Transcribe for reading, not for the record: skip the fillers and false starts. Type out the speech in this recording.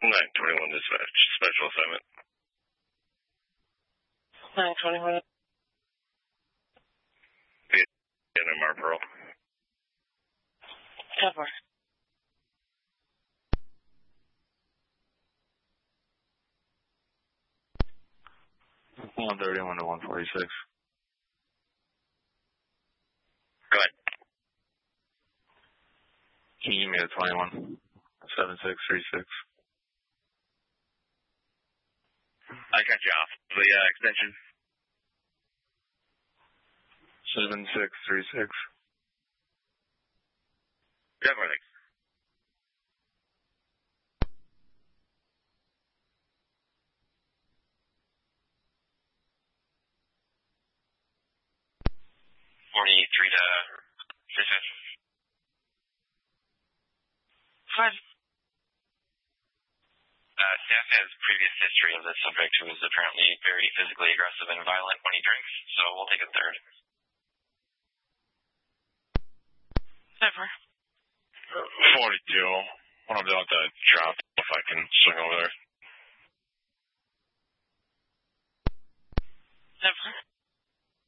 921 dispatch, special assignment. 921. NMR Pearl. Cover. 131 to 146. Go ahead. Can you give me the 21? 7636. I got you off the extension. 7636. Good morning. Three to 36. Fine. Staff has previous history of the subject who is apparently very physically aggressive and violent when he drinks, so we'll take a third. Cover. 42. When I'm done with the drop, if I can swing over there. Cover.